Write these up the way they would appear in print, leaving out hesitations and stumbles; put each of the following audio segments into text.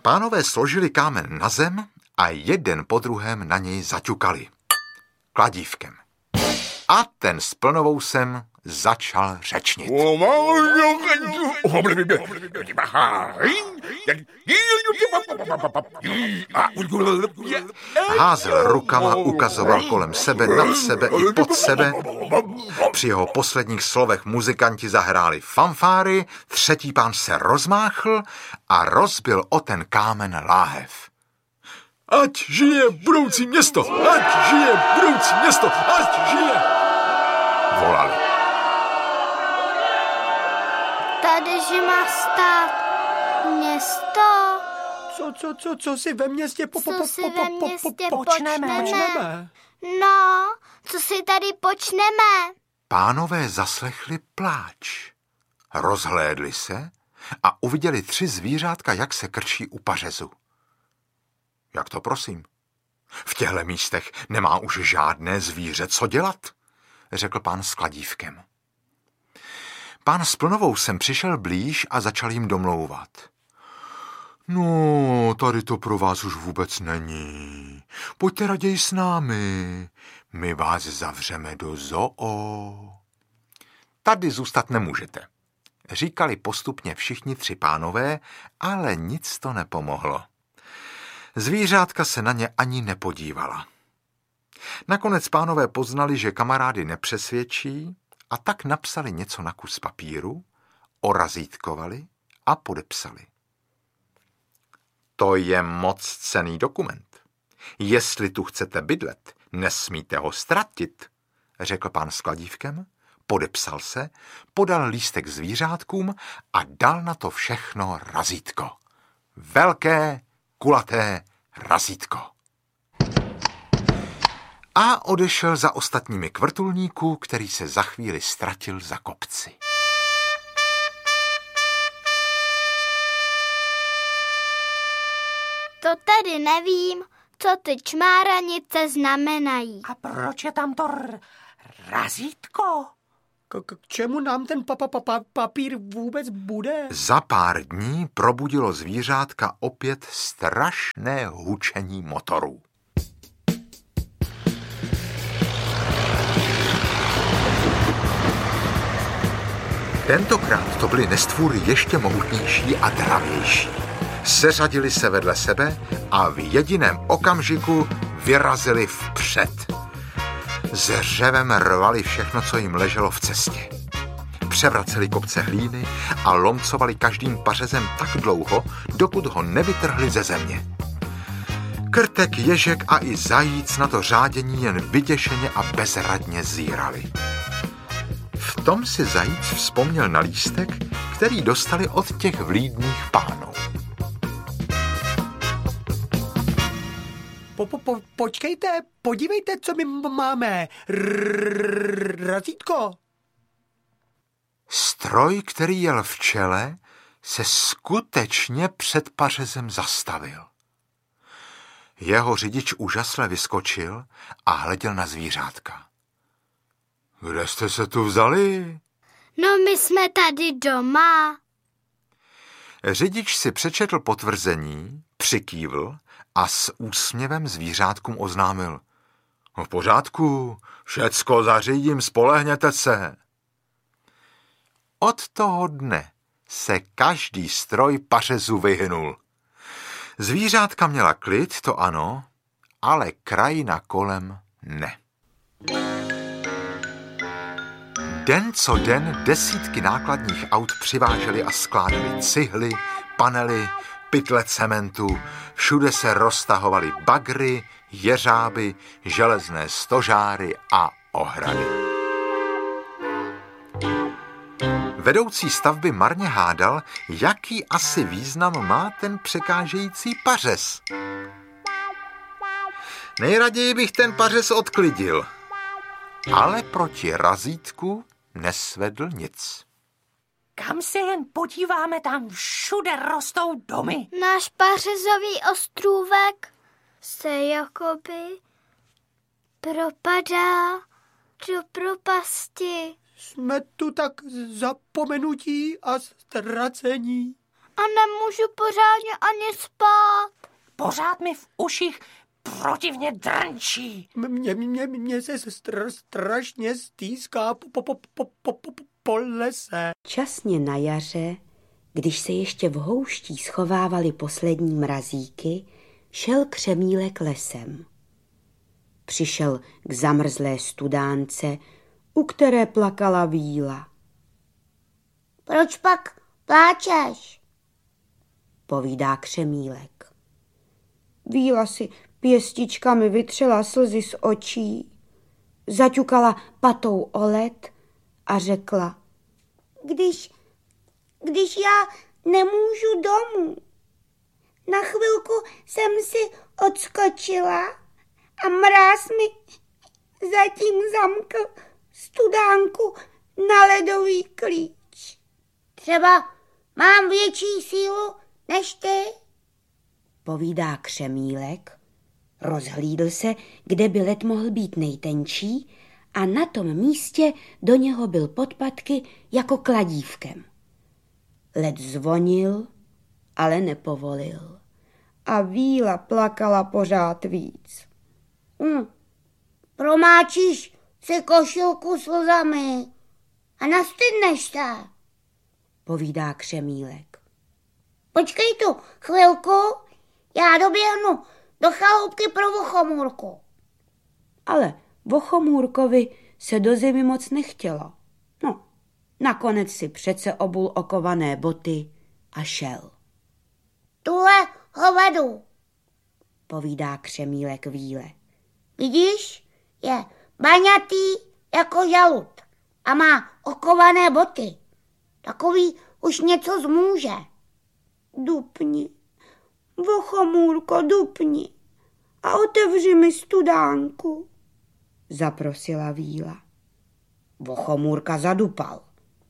Pánové složili kámen na zem a jeden po druhém na něj zaťukali. Kladívkem. A ten s plnovousem začal řečnit. Házel rukama, ukazoval kolem sebe, nad sebe i pod sebe. Při jeho posledních slovech muzikanti zahráli fanfáry, třetí pán se rozmáchl a rozbil o ten kámen láhev. Ať žije budoucí město! Ať žije budoucí město! Ať žije! Volali. Tady, že má stát město. Co si ve městě počneme? No, co si tady počneme? Pánové zaslechli pláč. Rozhlédli se a uviděli 3 zvířátka, jak se krčí u pařezu. Jak to prosím? V těchto místech nemá už žádné zvíře co dělat, řekl pán s kladívkem. Pán s plnovousem přišel blíž a začal jim domlouvat. No, tady to pro vás už vůbec není. Pojďte raději s námi. My vás zavřeme do zoo. Tady zůstat nemůžete, říkali postupně všichni 3 pánové, ale nic to nepomohlo. Zvířátka se na ně ani nepodívala. Nakonec pánové poznali, že kamarády nepřesvědčí, a tak napsali něco na kus papíru, orazítkovali a podepsali. To je moc cenný dokument. Jestli tu chcete bydlet, nesmíte ho ztratit, řekl pán s kladívkem, podepsal se, podal lístek zvířátkům a dal na to všechno razítko. Velké, kulaté razítko. A odešel za ostatními k vrtulníku, který se za chvíli ztratil za kopci. To tedy nevím, co ty čmáranice znamenají. A proč je tam to razítko? K čemu nám ten papír vůbec bude? Za pár dní probudilo zvířátka opět strašné hučení motorů. Tentokrát to byly nestvůry ještě mohutnější a dravější. Seřadili se vedle sebe a v jediném okamžiku vyrazili vpřed. S řevem rvali všechno, co jim leželo v cestě. Převraceli kopce hlíny a lomcovali každým pařezem tak dlouho, dokud ho nevytrhli ze země. Krtek, ježek a i zajíc na to řádění jen vyděšeně a bezradně zírali. V tom si zajíc vzpomněl na lístek, který dostali od těch vlídných pánů. Počkejte, podívejte, co my máme. Razítko. Stroj, který jel v čele, se skutečně před pařezem zastavil. Jeho řidič úžasle vyskočil a hleděl na zvířátka. Kde jste se tu vzali? No, my jsme tady doma. Řidič si přečetl potvrzení, přikývl a s úsměvem zvířátkům oznámil. No v pořádku, všecko zařídím, spolehněte se. Od toho dne se každý stroj pařezu vyhnul. Zvířátka měla klid, to ano, ale krajina kolem ne. Den co den desítky nákladních aut přivážely a skládali cihly, panely, pytle cementu, všude se roztahovaly bagry, jeřáby, železné stožáry a ohrady. Vedoucí stavby marně hádal, jaký asi význam má ten překážející pařez. Nejraději bych ten pařez odklidil, ale proti razítku nesvedl nic. Kam se jen podíváme, tam všude rostou domy. Náš pařezový ostrůvek se jakoby propadá do propasti. Jsme tu tak zapomenutí a ztracení. a nemůžu pořádně ani spát. Pořád mi v uších protivně drnčí. Mně se strašně stýská po lese. Časně na jaře, když se ještě v houští schovávaly poslední mrazíky, šel Křemílek lesem. Přišel k zamrzlé studánce, u které plakala Víla. Proč pak pláčeš? Povídá Křemílek. Víla si pěstičkami vytřela slzy z očí, zaťukala patou o led a řekla: Když já nemůžu domů, na chvilku jsem si odskočila a mráz mi zatím zamkl studánku na ledový klíč. Třeba mám větší sílu než ty? Povídá Křemílek, rozhlídl se, kde by led mohl být nejtenčí, a na tom místě do něho byl podpatky jako kladívkem. Led zvonil, ale nepovolil. A Víla plakala pořád víc. Promáčíš si košilku slzami a nastydneš se, povídá Křemílek. Počkej tu chvilku, já doběhnu do chaloupky pro Vochomůrku. Ale Vochomůrkovi se do zimy moc nechtělo. No, nakonec si přece obul okované boty a šel. Tuhle ho vedu, povídá Křemílek Víle. Vidíš, je baňatý jako žalud a má okované boty. Takový už něco zmůže. Dupni, Vochomůrko, dupni a otevři mi studánku, zaprosila Víla. Vochomůrka zadupal.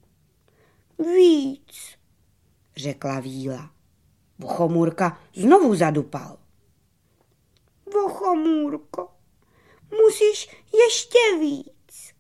Víc, řekla Víla. Vochomůrka znovu zadupal. Vochomůrko, musíš ještě víc.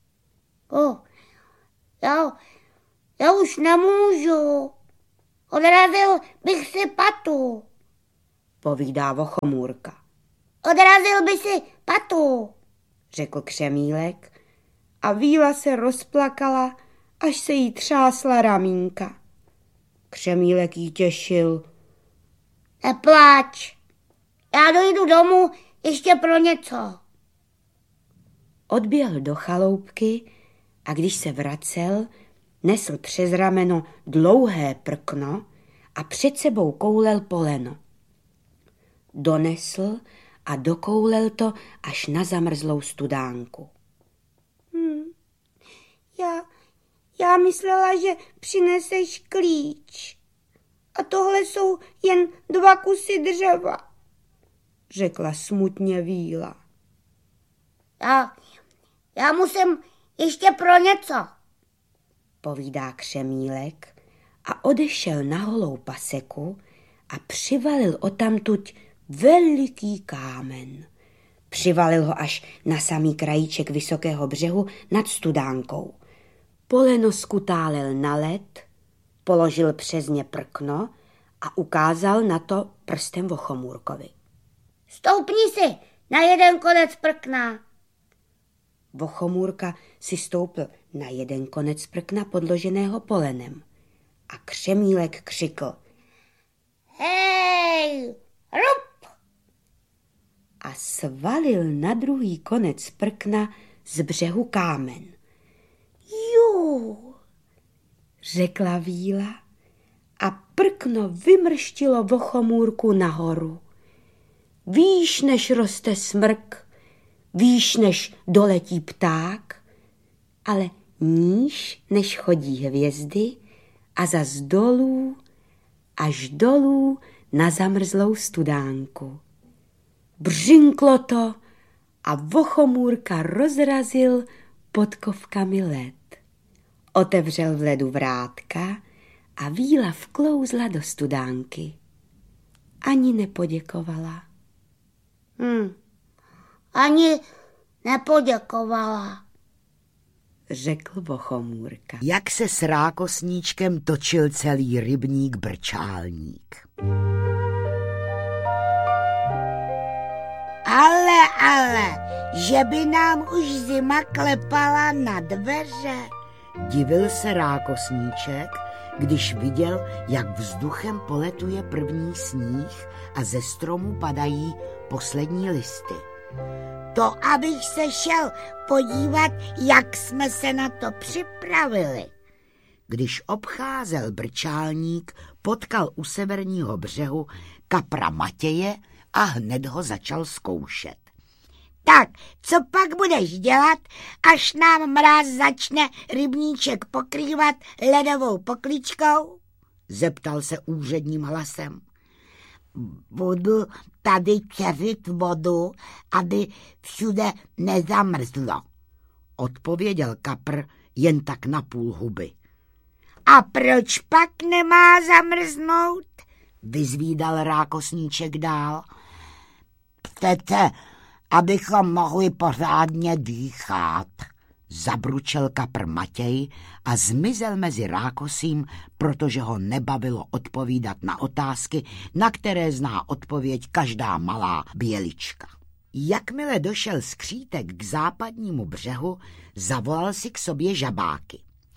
Já už nemůžu. Odrazil bych si patu, povídá Vochomůrka. Odrazil by si patu, řekl Křemílek a Víla se rozplakala, až se jí třásla ramínka. Křemílek jí těšil. Nepláč, já dojdu domů ještě pro něco. Odběhl do chaloupky a když se vracel, nesl přes rameno dlouhé prkno a před sebou koulel poleno. Donesl a dokoulel to až na zamrzlou studánku. Já myslela, že přineseš klíč. A tohle jsou jen 2 kusy dřeva, řekla smutně Víla. Já musím ještě pro něco, povídá Křemílek a odešel na holou paseku a přivalil odtamtud veliký kámen. Přivalil ho až na samý krajíček vysokého břehu nad studánkou. Poleno skutálel na led, položil přes ně prkno a ukázal na to prstem Vochomůrkovi. Stoupni si na jeden konec prkna. Vochomůrka si stoupl na jeden konec prkna podloženého polenem a Křemílek křikl: Hej, rup! A svalil na druhý konec prkna z břehu kámen. Jú, řekla Víla a prkno vymrštilo Vochomůrku nahoru. Výš než roste smrk, výš než doletí pták, ale níž než chodí hvězdy a zas dolů, až dolů na zamrzlou studánku. Břinklo to a Vochomůrka rozrazil podkovkami led. Otevřel v ledu vrátka a Víla vklouzla do studánky. Ani nepoděkovala. Ani nepoděkovala, řekl Vochomůrka. Jak se s rákosníčkem točil celý rybník Brčálník. Ale, že by nám už zima klepala na dveře. Divil se rákosníček, když viděl, jak vzduchem poletuje první sníh a ze stromu padají poslední listy. To abych se šel podívat, jak jsme se na to připravili. Když obcházel Brčálník, potkal u severního břehu kapra Matěje a hned ho začal zkoušet. Tak, co pak budeš dělat, až nám mráz začne rybníček pokrývat ledovou pokličkou? Zeptal se úředním hlasem. Budu tady čeřit vodu, aby všude nezamrzlo, odpověděl kapr jen tak na půl huby. A proč pak nemá zamrznout? Vyzvídal rákosníček dál. Přece, abychom mohli pořádně dýchat, zabručel kapr Matěj a zmizel mezi rákosím, protože ho nebavilo odpovídat na otázky, na které zná odpověď každá malá bělička. Jakmile došel skřítek k západnímu břehu, zavolal si k sobě žabáky.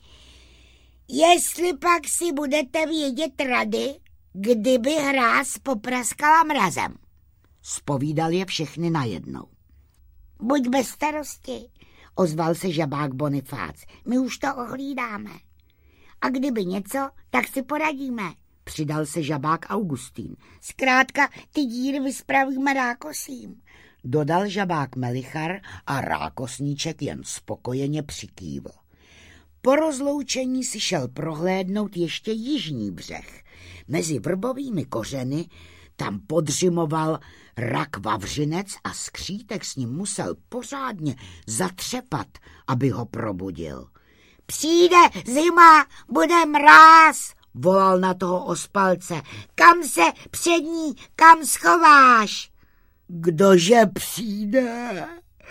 Jestli pak si budete vědět rady, kdyby hráz popraskala mrazem, zpovídal je všechny najednou. Buď bez starosti, ozval se žabák Bonifác, my už to ohlídáme. A kdyby něco, tak si poradíme, přidal se žabák Augustín. Zkrátka ty díry vyspravíme rákosím, dodal žabák Melichar a rákosníček jen spokojeně přikývl. Po rozloučení si šel prohlédnout ještě jižní břeh. Mezi vrbovými kořeny tam podřimoval rak vavřinec a skřítek s ním musel pořádně zatřepat, aby ho probudil. Přijde zima, bude mráz, volal na toho ospalce. Kam se přední, kam schováš? Kdože přijde?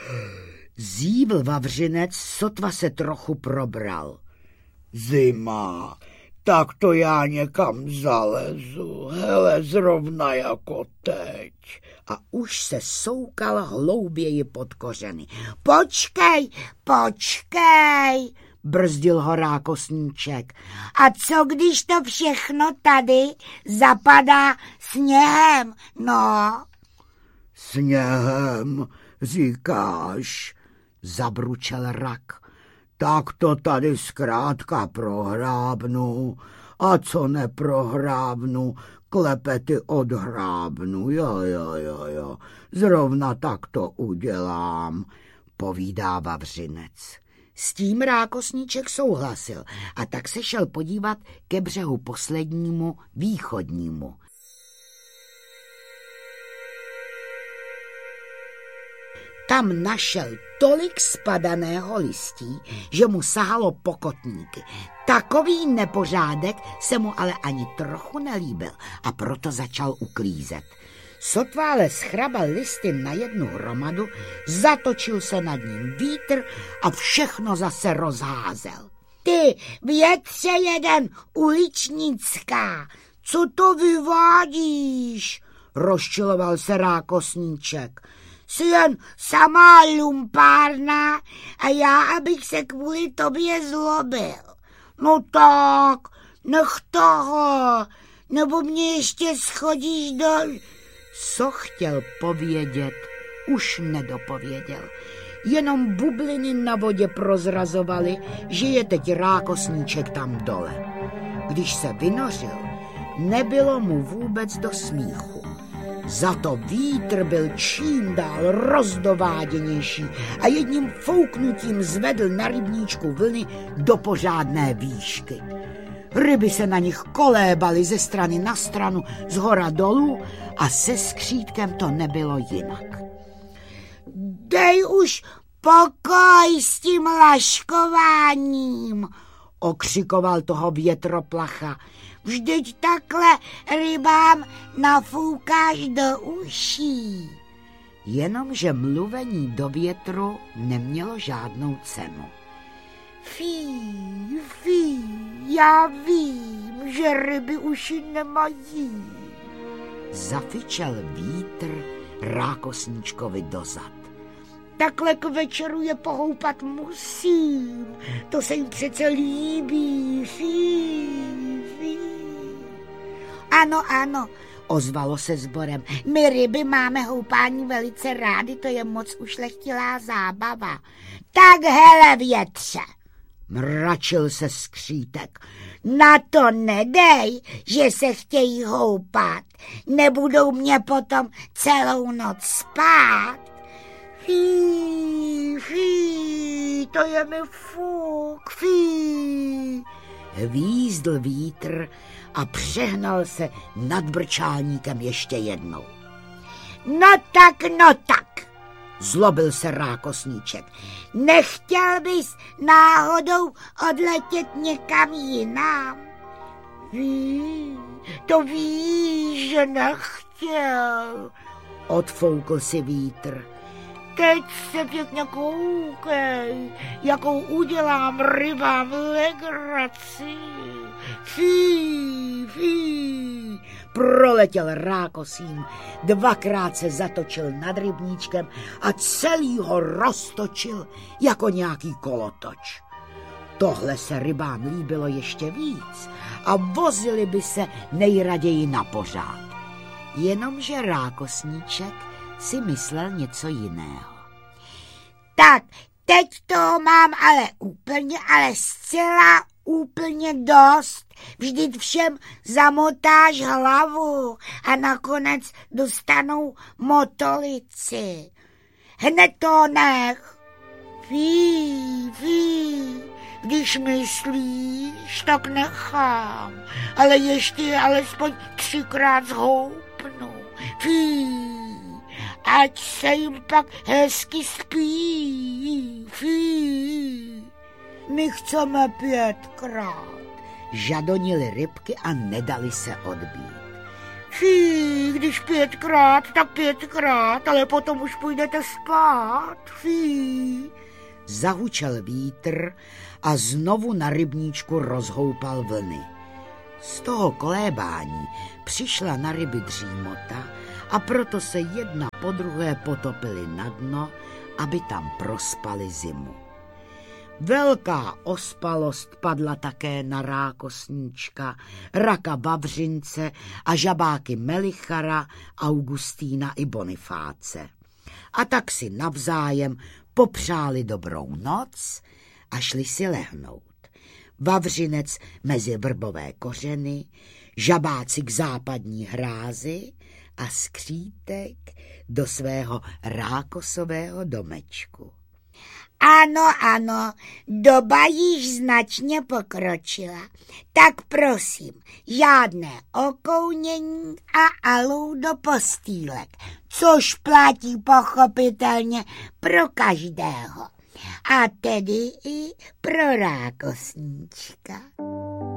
Zívl vavřinec, sotva se trochu probral. Zima, tak to já někam zalezu, hele, zrovna jako teď. A už se soukal hlouběji pod kořeny. Počkej, brzdil ho rákosníček. A co když to všechno tady zapadá sněhem, no? Sněhem, říkáš, zabručel rak. Tak to tady zkrátka prohrábnu, a co neprohrábnu, klepety odhrábnu, jo, zrovna tak to udělám, povídá vavřinec. S tím rákosníček souhlasil a tak se šel podívat ke břehu poslednímu, východnímu. Tam našel tolik spadaného listí, že mu sahalo po kotníky. Takový nepořádek se mu ale ani trochu nelíbil a proto začal uklízet. Sotva ale schrabal listy na jednu hromadu, zatočil se nad ním vítr a všechno zase rozházel. Ty větře jeden, uličnická, co to vyvádíš? Rozčiloval se rákosníček. Jsi jen samá lumpárna a já, abych se kvůli tobě zlobil. No tak, nech toho, nebo mě ještě schodíš do... Co chtěl povědět, už nedopověděl. Jenom bubliny na vodě prozrazovaly, že je teď rákosníček tam dole. Když se vynořil, nebylo mu vůbec do smíchu. Za to vítr byl čím dál rozdováděnější a jedním fouknutím zvedl na rybníčku vlny do pořádné výšky. Ryby se na nich kolébaly ze strany na stranu, zhora dolů a se skřítkem to nebylo jinak. Dej už pokoj s tím laškováním, okřikoval toho větroplacha. Vždyť takhle rybám nafoukáš do uší. Jenomže mluvení do větru nemělo žádnou cenu. Fí, já vím, že ryby uši nemají. Zafičel vítr rákosníčkovi dozad. Takhle k večeru je pohoupat musím. To se jim přece líbí. Fí. Ano, Ozvalo se sborem. my ryby máme houpání velice rády, to je moc ušlechtilá zábava. Tak hele, větře, Mračil se skřítek. na to nedej, že se chtějí houpat. Nebudou mě potom celou noc spát. Fí, to je mi fuk, fí. Hvízdl vítr a přehnal se nad brčálníkem ještě jednou. No tak, Zlobil se rákosníček. nechtěl bys náhodou odletět někam jinam? To víš, že nechtěl. Odfoukl si vítr. Teď se pěkně koukej, jakou udělám rybám legraci. Fí. Proletěl rákosím, dvakrát se zatočil nad rybníčkem a celý ho roztočil jako nějaký kolotoč. Tohle se rybám líbilo ještě víc a vozili by se nejraději na pořád. Jenomže rákosníček si myslel něco jiného. Tak, teď toho mám ale zcela úplně dost. Vždyť všem zamotáš hlavu a nakonec dostanou motolici. Hned to nech. Fí. Když myslíš, tak nechám. Ale ještě je alespoň 3krát zhoupnu. Fí. Ať se jim pak hezky spí. Fí. My chceme 5krát. Žadonily rybky a nedali se odbít. Fí, když 5krát, tak 5krát, ale potom už půjdete spát. Fí. Zahučel vítr a znovu na rybníčku rozhoupal vlny. Z toho kolébání přišla na ryby dřímota a proto se jedna po druhé potopily na dno, aby tam prospali zimu. Velká ospalost padla také na rákosníčka, raka Vavřince a žabáky Melichara, Augustína i Bonifáce. A tak si navzájem popřáli dobrou noc a šli si lehnout. Vavřinec mezi vrbové kořeny, žabáci k západní hrázi a skřítek do svého rákosového domečku. Ano, doba již značně pokročila. Tak prosím, žádné okounění a alů do postýlek, což platí pochopitelně pro každého. A tedy i pro rákosníčka.